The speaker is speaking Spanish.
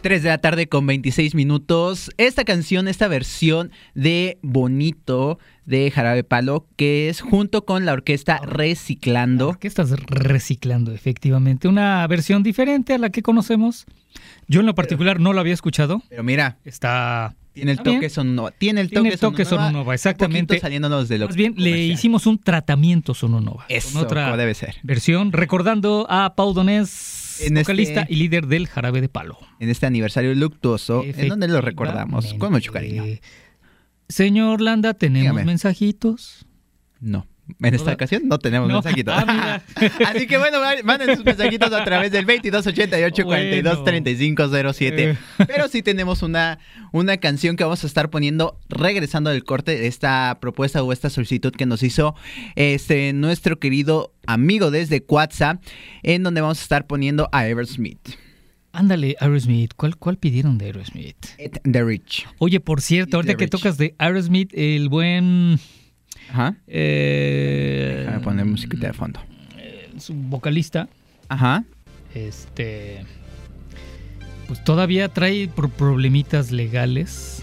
3 de la tarde con 26 minutos. Esta canción, esta versión de Bonito de Jarabe Palo, que es junto con la orquesta Reciclando. ¿Qué estás reciclando? Efectivamente, una versión diferente a la que conocemos. Yo en lo particular no lo había escuchado. Pero mira, está... tiene el toque sononova. Tiene el toque sononova, exactamente. Saliéndonos de lo más bien, comercial. le hicimos un tratamiento sononova. Eso, con otra como debe ser. versión, recordando a Pau Donés, vocalista y líder del Jarabe de Palo. En este aniversario luctuoso, en donde lo recordamos con mucho cariño. Señor Landa, ¿tenemos Dígame. mensajitos? No. En esta ocasión no tenemos mensajitos. Mira. Así que bueno, manden sus mensajitos a través del 2288-423507. Pero sí tenemos una canción que vamos a estar poniendo regresando del corte de esta propuesta o esta solicitud que nos hizo nuestro querido amigo desde WhatsApp, en donde vamos a estar poniendo a Aerosmith. Ándale, Aerosmith. ¿Cuál pidieron de Aerosmith? The Rich. Oye, por cierto, ahorita que tocas de Aerosmith, el buen... Ajá. Déjame poner musiquita de fondo. Su vocalista. Ajá. Pues todavía trae problemitas legales.